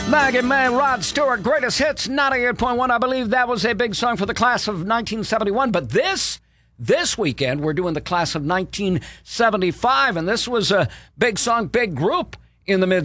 Maggie May, Rod Stewart, Greatest Hits, 98.1. I believe that was a big song for the class of 1971. But this weekend, we're doing the class of 1975, and this was a big song, big group in the mid